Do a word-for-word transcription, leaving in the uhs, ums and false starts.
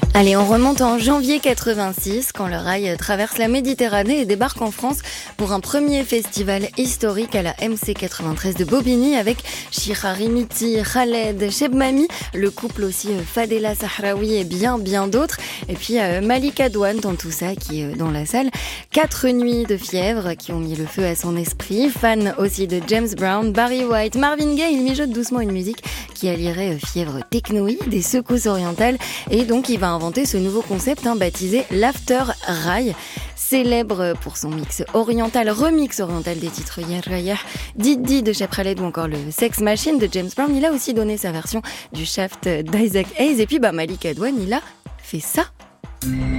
Allez, on remonte en janvier quatre-vingt-six, quand le rail traverse la Méditerranée et débarque en France pour un premier festival historique à la M C quatre-vingt-treize de Bobigny avec Chira Rimiti, Khaled, Chebmami, le couple aussi Fadela Sahraoui et bien bien d'autres. Et puis euh, Malika Douane dans tout ça qui est dans la salle. Quatre nuits de fièvre qui ont mis le feu à son esprit. Fan aussi de James Brown, Barry White, Marvin Gaye, il mijote doucement une musique qui allierait fièvre technoïde, des secousses orientales, et donc il va inventer ce nouveau concept hein, baptisé l'After Rail. Célèbre pour son mix oriental, remix oriental des titres Yah Rayah, Didi de Cheb Khaled ou encore le Sex Machine de James Brown. Il a aussi donné sa version du Shaft d'Isaac Hayes. Et puis bah, Malika Douane, il a fait ça.